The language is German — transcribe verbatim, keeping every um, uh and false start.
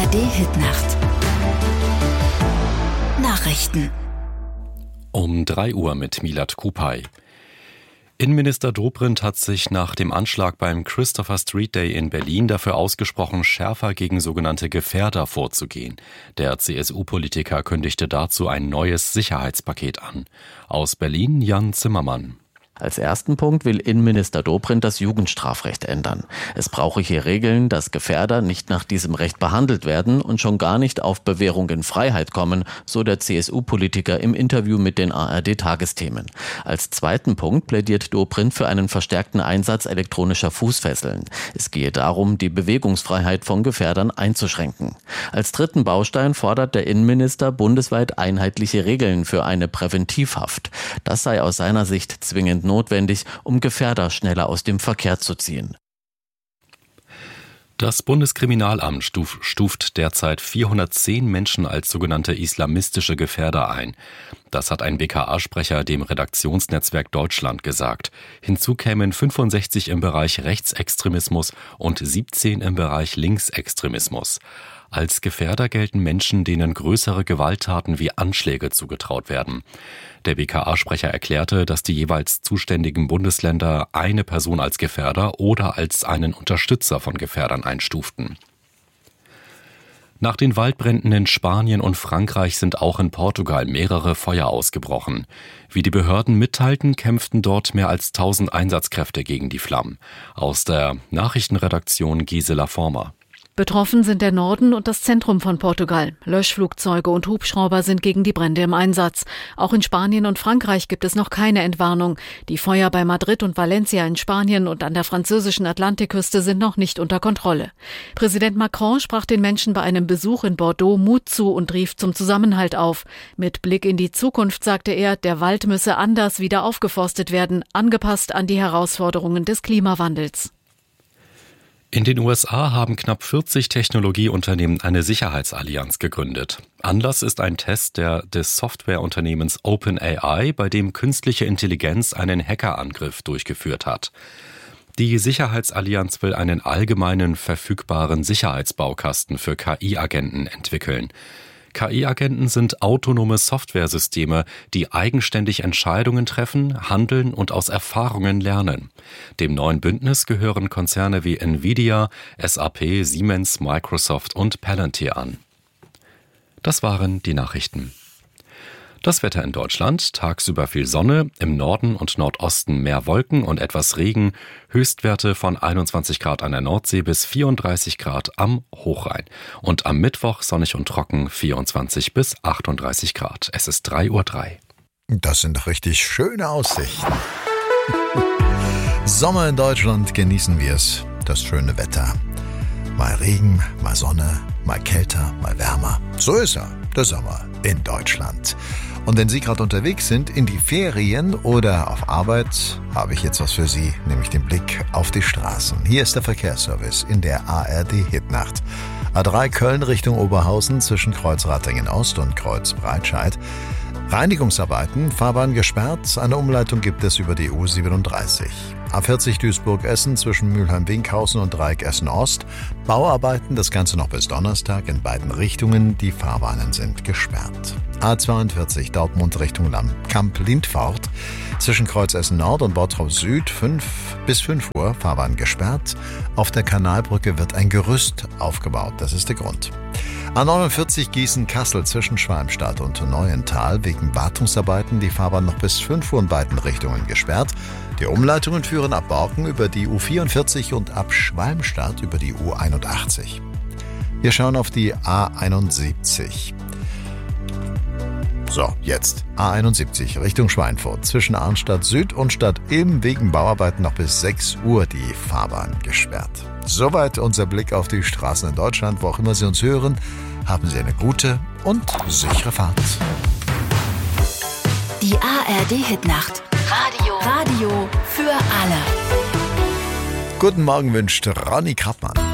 D-Hitnacht. Nachrichten. Um drei Uhr mit Milad Kupay. Innenminister Dobrindt hat sich nach dem Anschlag beim Christopher Street Day in Berlin dafür ausgesprochen, schärfer gegen sogenannte Gefährder vorzugehen. Der C S U-Politiker kündigte dazu ein neues Sicherheitspaket an. Aus Berlin Jan Zimmermann. Als ersten Punkt will Innenminister Dobrindt das Jugendstrafrecht ändern. Es brauche hier Regeln, dass Gefährder nicht nach diesem Recht behandelt werden und schon gar nicht auf Bewährung in Freiheit kommen, so der C S U-Politiker im Interview mit den A R D-Tagesthemen. Als zweiten Punkt plädiert Dobrindt für einen verstärkten Einsatz elektronischer Fußfesseln. Es gehe darum, die Bewegungsfreiheit von Gefährdern einzuschränken. Als dritten Baustein fordert der Innenminister bundesweit einheitliche Regeln für eine Präventivhaft. Das sei aus seiner Sicht zwingend notwendig, um Gefährder schneller aus dem Verkehr zu ziehen. Das Bundeskriminalamt stuf, stuft derzeit vierhundertzehn Menschen als sogenannte islamistische Gefährder ein. Das hat ein B K A-Sprecher dem Redaktionsnetzwerk Deutschland gesagt. Hinzu kämen fünfundsechzig im Bereich Rechtsextremismus und siebzehn im Bereich Linksextremismus. Als Gefährder gelten Menschen, denen größere Gewalttaten wie Anschläge zugetraut werden. Der B K A-Sprecher erklärte, dass die jeweils zuständigen Bundesländer eine Person als Gefährder oder als einen Unterstützer von Gefährdern einstuften. Nach den Waldbränden in Spanien und Frankreich sind auch in Portugal mehrere Feuer ausgebrochen. Wie die Behörden mitteilten, kämpften dort mehr als tausend Einsatzkräfte gegen die Flammen. Aus der Nachrichtenredaktion Gisela Former. Betroffen sind der Norden und das Zentrum von Portugal. Löschflugzeuge und Hubschrauber sind gegen die Brände im Einsatz. Auch in Spanien und Frankreich gibt es noch keine Entwarnung. Die Feuer bei Madrid und Valencia in Spanien und an der französischen Atlantikküste sind noch nicht unter Kontrolle. Präsident Macron sprach den Menschen bei einem Besuch in Bordeaux Mut zu und rief zum Zusammenhalt auf. Mit Blick in die Zukunft sagte er, der Wald müsse anders wieder aufgeforstet werden, angepasst an die Herausforderungen des Klimawandels. In den U S A haben knapp vierzig Technologieunternehmen eine Sicherheitsallianz gegründet. Anlass ist ein Test der, des Softwareunternehmens OpenAI, bei dem künstliche Intelligenz einen Hackerangriff durchgeführt hat. Die Sicherheitsallianz will einen allgemeinen verfügbaren Sicherheitsbaukasten für K I-Agenten entwickeln. K I-Agenten sind autonome Softwaresysteme, die eigenständig Entscheidungen treffen, handeln und aus Erfahrungen lernen. Dem neuen Bündnis gehören Konzerne wie Nvidia, S A P, Siemens, Microsoft und Palantir an. Das waren die Nachrichten. Das Wetter in Deutschland: tagsüber viel Sonne, im Norden und Nordosten mehr Wolken und etwas Regen, Höchstwerte von einundzwanzig Grad an der Nordsee bis vierunddreißig Grad am Hochrhein. Und am Mittwoch sonnig und trocken, vierundzwanzig bis achtunddreißig Grad. Es ist drei Uhr drei. Das sind doch richtig schöne Aussichten. Sommer in Deutschland, genießen wir es, das schöne Wetter. Mal Regen, mal Sonne, mal kälter, mal wärmer. So ist er, der Sommer in Deutschland. Und wenn Sie gerade unterwegs sind, in die Ferien oder auf Arbeit, habe ich jetzt was für Sie, nämlich den Blick auf die Straßen. Hier ist der Verkehrsservice in der A R D-Hitnacht. A drei Köln Richtung Oberhausen zwischen Kreuz Ratingen Ost und Kreuz Breitscheid. Reinigungsarbeiten, Fahrbahn gesperrt, eine Umleitung gibt es über die U siebenunddreißig. A vierzig Duisburg-Essen zwischen Mülheim-Winkhausen und Dreieck Essen-Ost. Bauarbeiten, das Ganze noch bis Donnerstag in beiden Richtungen. Die Fahrbahnen sind gesperrt. A zweiundvierzig Dortmund Richtung Kamp-Lindfort zwischen Kreuz Essen-Nord und Bottrop Süd fünf bis fünf Uhr, Fahrbahn gesperrt. Auf der Kanalbrücke wird ein Gerüst aufgebaut, das ist der Grund. A neunundvierzig Gießen-Kassel zwischen Schwalmstadt und Neuental wegen Wartungsarbeiten die Fahrbahn noch bis fünf Uhr in beiden Richtungen gesperrt. Die Umleitungen führen ab Borken über die U vierundvierzig und ab Schwalmstadt über die U einundachtzig. Wir schauen auf die A einundsiebzig. So, jetzt A einundsiebzig Richtung Schweinfurt zwischen Arnstadt Süd und Stadt Ilm wegen Bauarbeiten noch bis sechs Uhr die Fahrbahn gesperrt. Soweit unser Blick auf die Straßen in Deutschland. Wo auch immer Sie uns hören, haben Sie eine gute und sichere Fahrt. Die A R D-Hitnacht. Radio. Radio für alle. Guten Morgen wünscht Ronny Krappmann.